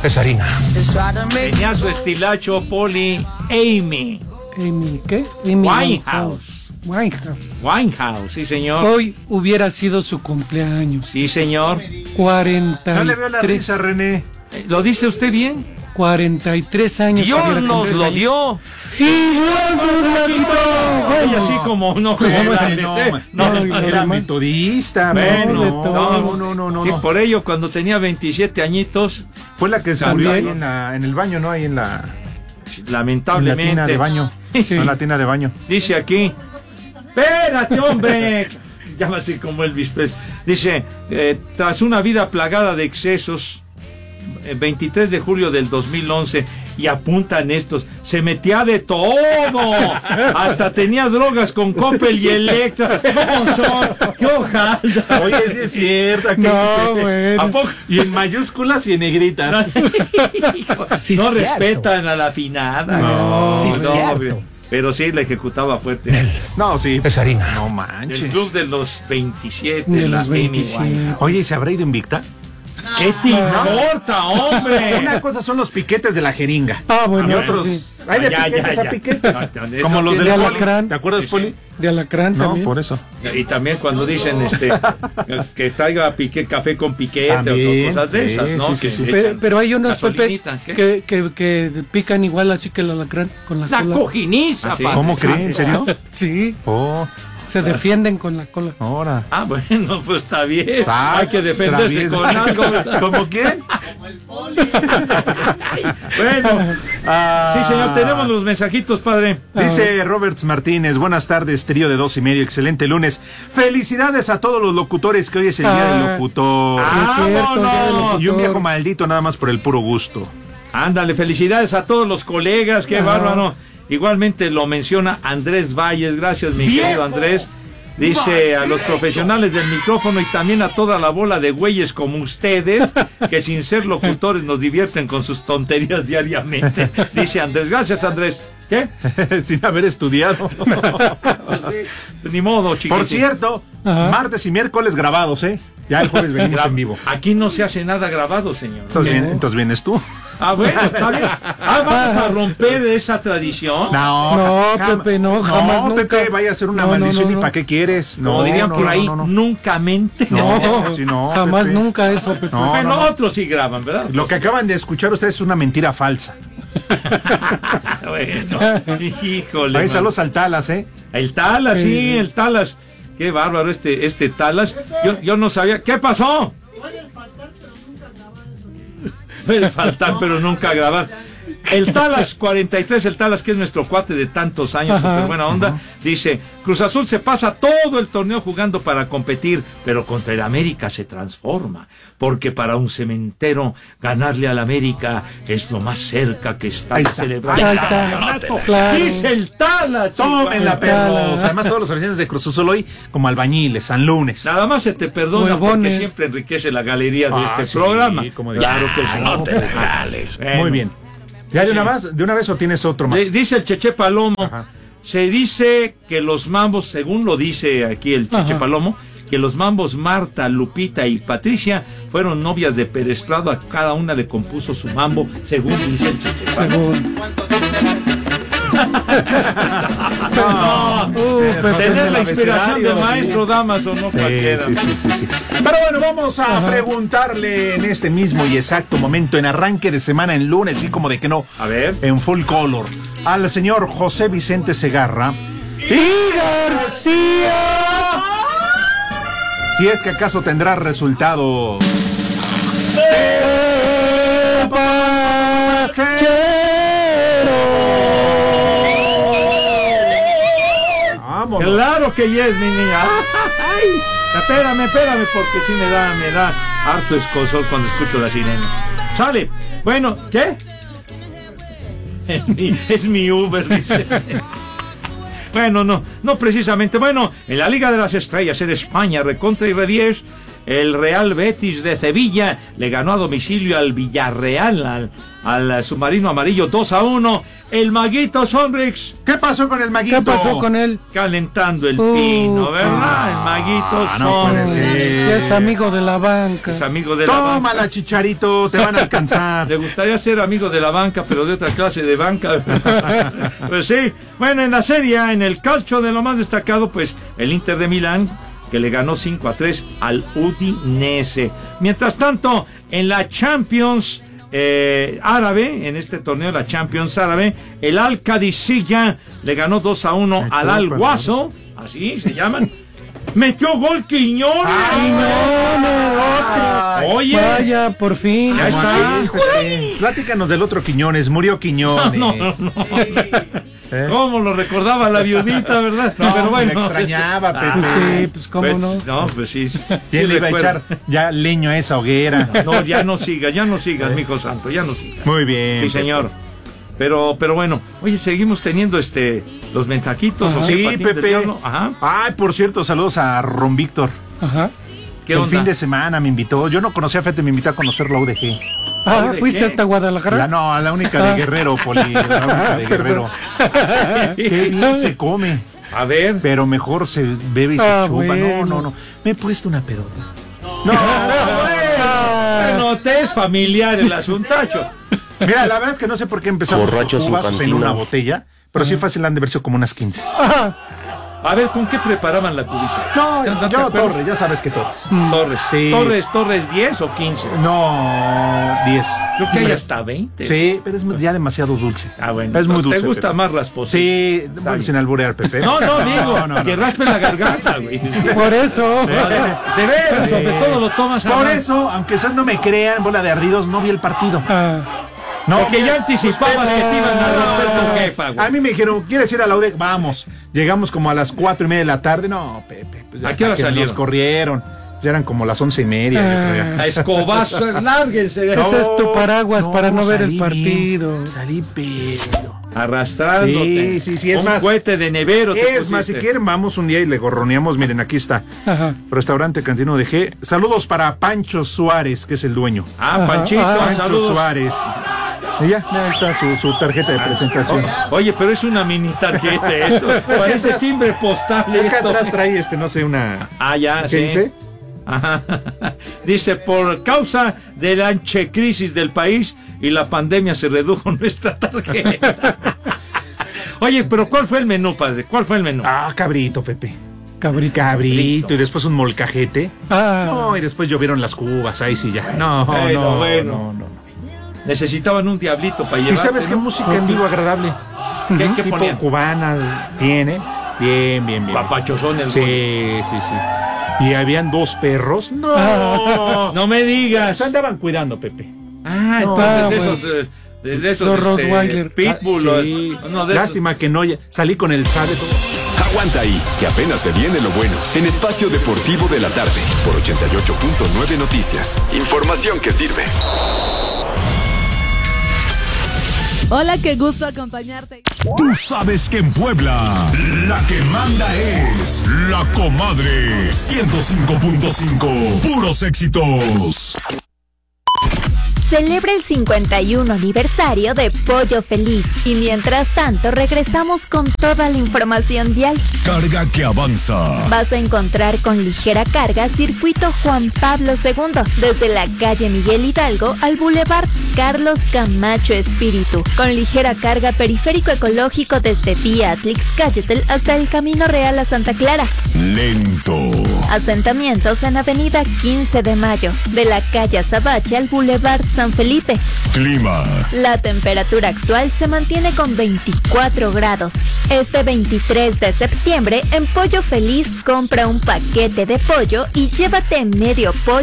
Es harina. Tenía su estilacho, Poli, Amy. ¿Amy qué? Amy Winehouse, sí señor. Hoy hubiera sido su cumpleaños. Sí señor. 43. No le veo la risa, René. ¿Lo dice usted bien? 43 años. Dios nos lo dio. Y Dios nos lo quitó. Y así como no. Era metodista. No. Sí, por ello, cuando tenía 27 añitos. Fue la que se murió ahí en el baño, ¿no? Ahí en la... Lamentablemente. En la tina de baño. Sí. En la tina de baño. Dice aquí. Espérate, hombre. Ya va a ser como Elvis Presley. Dice, tras una vida plagada de excesos, 23 de julio del 2011, y apuntan estos, se metía de todo, hasta tenía drogas con Coppel y Electra. ¡Qué hojalda! Oye, sí es cierto. Bueno. ¿A poco? Y en mayúsculas y en negritas. Sí, no cierto. respetan a la afinada. No, sí, no, cierto. pero sí la ejecutaba fuerte. No, sí. Es harina. No El manches. club de los 27. De la los Amy 27. Winehouse. Oye, ¿se habrá ido invicta? ¿Qué te importa, hombre? Una cosa son los piquetes de la jeringa. Ah, bueno, Y otros. sí. Hay de Ya, piquetes ya, a ya. piquetes. No, Como los de del Poli. alacrán. ¿Te acuerdas, Poli? De alacrán No, también. por eso. Y también cuando dicen que traiga café con piquete También, o cosas de esas, sí, ¿no? sí, Que sí. le Pero, echan pero hay unos, Pepe, gasolinita, ¿qué? que pican igual así que el alacrán con la La cola. cojiniza, ¿Ah, sí? padre. ¿Cómo creen? ¿En serio? Sí, Oh, se defienden con la cola. ahora. Ah, bueno, pues está bien. Ah, Hay que defenderse está con bien. algo. ¿Cómo quién? Bueno, sí, señor, tenemos los mensajitos, padre. Dice Roberts Martínez, buenas tardes, trío de 2:30, excelente lunes. Felicidades a todos los locutores, que hoy es el día del locutor. Sí, es cierto, ¡Vámonos! ya del locutor. Y un viejo maldito nada más por el puro gusto. Ándale, felicidades a todos los colegas, qué bárbaro. Igualmente lo menciona Andrés Valles, gracias mi querido Andrés. Dice a los profesionales del micrófono y también a toda la bola de güeyes como ustedes, que sin ser locutores nos divierten con sus tonterías diariamente. Dice Andrés, gracias Andrés. ¿Qué? Sin haber estudiado. Pues sí, ni modo, chiquitín. Por cierto, Ajá. martes y miércoles grabados, ¿eh? Ya el jueves venimos en vivo. Aquí no se hace nada grabado, señor. Entonces vienes tú. Ah, bueno, está bien. Vamos a romper esa tradición. No, Pepe, no, jamás, No, nunca. Pepe, vaya a ser una No, maldición. no, ¿Y no. para qué quieres? Como dirían por ahí, nunca mente. No, sí, no, jamás, Pepe. nunca eso, Pepe. No. Bueno, otros sí graban, ¿verdad? Lo que acaban de escuchar ustedes es una mentira falsa. Bueno, híjole. Ahí man. saludos al Talas, ¿eh? El Talas, sí, el Talas. Qué bárbaro este Talas. Yo no sabía. ¿Qué pasó? Puede faltar, pero nunca grabar. El Talas 43, el Talas que es nuestro cuate de tantos años, Ajá. súper buena onda, dice, Cruz Azul se pasa todo el torneo jugando para competir, pero contra el América se transforma, porque para un cementero ganarle al América es lo más cerca que está de celebrar. Ahí el está, campeonato. claro. Dice el Talas. Tómenla, chihuahua. perros. Además, todos los oficiales de Cruz Azul hoy como albañiles, San Lunes. Nada más se te perdona porque Huevones. siempre enriquece la galería de este sí, programa. como de- Claro que sí. No te regales. Bueno. Muy bien. ¿Ya de una vez o tienes otro más? Dice el Cheche Palomo, Ajá. se dice que los mambos, según lo dice aquí el Cheche Ajá. Palomo, que los mambos Marta, Lupita y Patricia fueron novias de Pérez Prado, a cada una le compuso su mambo, según dice el Cheche Palomo. Según. No, Pepe, tener la el inspiración del abecedario, maestro Damaso, no cualquiera. Sí. Pero bueno, vamos a preguntarle en este mismo y exacto momento, en arranque de semana, en lunes, y como de que no, A ver. en full color, al señor José Vicente Segarra ¡Y García! y es que acaso tendrá resultado. Vámonos. Claro que yes, mi niña. Ay, espérame, porque sí me da harto escozor cuando escucho la sirena. Sale. Bueno, ¿qué? Es mi Uber, dice. Bueno, no precisamente. Bueno, en la Liga de las Estrellas en España, recontra y re 10, El Real Betis de Sevilla le ganó a domicilio al Villarreal, al submarino amarillo 2-1. El Maguito Sonrix. ¿Qué pasó con el Maguito? ¿Qué pasó con él? Calentando el pino, ¿verdad? El Maguito no puede Sonrix. ser. Es amigo de la banca. Es amigo de la banca. Tómala, Chicharito, te van a alcanzar. Le gustaría ser amigo de la banca, pero de otra clase de banca. Pues sí. Bueno, en la serie, en el calcio de lo más destacado, pues el Inter de Milán, que le ganó 5-3 al Udinese. Mientras tanto, en la Champions árabe, en este torneo, la Champions árabe, el Al-Qadisiyah le ganó 2-1 al Al-Waso, así se llaman. Metió gol Quiñones. Oye, Vaya, por fin. Ya está. Platícanos del otro Quiñones, murió Quiñones. No. ¿Cómo lo recordaba la viudita, verdad? No, pero bueno, me extrañaba, Pepe. Pues sí, pues cómo pues, no. No, pues sí. ¿Quién le iba a recuerdo. echar ya leño a esa hoguera? No, ya no sigas, mijo santo, ya no sigas. Muy bien. Sí, señor. Pero bueno, oye, seguimos teniendo los mensajitos. Ajá. ¿O qué, Sí, Patín del Pepe. Diablo? Ajá. Ay, por cierto, saludos a Ron Víctor. Ajá. ¿Qué El onda? fin de semana me invitó. Yo no conocía a Fete, me invitó a conocer la UDG. Ah, ¿de ¿fuiste qué? hasta Guadalajara? No, la única de Guerrero, Poli. La única de Guerrero. Qué bien se come. A ver. Pero mejor se bebe y se chupa. Bueno. No. Me he puesto una pedota. Bueno, te es familiar el asuntacho. Mira, la verdad es que no sé por qué empezamos Borrachos con en cubas en cantina. una botella. Pero sí fácil han de verse como unas 15. Ajá. A ver, ¿con qué preparaban la cubita? No, ¿te yo acuerdas? Torres, ya sabes que Torres. Torres. Sí. Torres 10 o 15. No, 10. Creo que hay hasta 20. Sí, pero es ya demasiado dulce. Ah, bueno. Es muy dulce. ¿Te gusta Pepe. más rasposo? Sí, bueno, bien. sin alburear, Pepe. No, digo, no. que raspe la garganta, güey. Por eso. De veras, sobre todo lo tomas a Por mal. eso, aunque ustedes no me crean, bola de ardidos, no vi el partido. Ah, No, Porque ya anticipabas que te iban a romper tu jefa, güey. A mí me dijeron, ¿quieres ir a la UDEC? Vamos. Llegamos como a las 4:30 de la tarde. No, Pepe. Pues ya ¿A qué hasta hora que salieron? Nos corrieron. Ya eran como las 11:30. yo creo ya. A escobazos, lárguense de Ese es tu paraguas para no ver el salí partido. bien, salí pedo. arrastrándote. Sí, es un más. cohete de nevero. te Es más, si pusiste. quieren, vamos un día y le gorroneamos. Miren, aquí está. Ajá. Restaurante Cantino de G. Saludos para Pancho Suárez, que es el dueño. Ah, Panchito, Pancho saludos. Suárez. Y ya está su tarjeta de presentación. Oye, pero es una mini tarjeta eso. Parece timbre postal. Es que esto. atrás trae no sé, una. Ah, ya, ¿Qué sí. dice? Ajá. Dice, por causa de la crisis del país y la pandemia se redujo nuestra tarjeta. Oye, pero ¿cuál fue el menú, padre? ¿Cuál fue el menú? Ah, cabrito, Pepe. Cabrito. Cabrito. Y después un molcajete. Ah, No, y después llovieron las cubas. Ahí sí ya. No, Bueno. no. Necesitaban un diablito para llevar. ¿Y sabes qué música en vivo agradable? ¿Qué Tipo ponían? cubana tiene. Bien. Papachosones. Sí. Y habían dos perros. No. No me digas. Se andaban cuidando, Pepe. Ah, No, entonces de esos Los Rottweiler. Pitbull. Sí. No, de esos. Lástima que no salí con el SAD. Aguanta ahí, que apenas se viene lo bueno. En Espacio Deportivo de la Tarde, por 88.9 Noticias. Información que sirve. Hola, qué gusto acompañarte. Tú sabes que en Puebla la que manda es la comadre 105.5. Puros éxitos. Celebra el 51 aniversario de Pollo Feliz y mientras tanto regresamos con toda la información vial. Carga que avanza. Vas a encontrar con ligera carga Circuito Juan Pablo II, desde la calle Miguel Hidalgo al Boulevard Carlos Camacho Espíritu, con ligera carga Periférico Ecológico desde Vía Atlix-Cayetel hasta el Camino Real a Santa Clara. Lento. Asentamientos en Avenida 15 de Mayo, de la calle Azabache al Boulevard San Felipe. Clima. La temperatura actual se mantiene con 24 grados. Este 23 de septiembre, en Pollo Feliz, compra un paquete de pollo y llévate medio pollo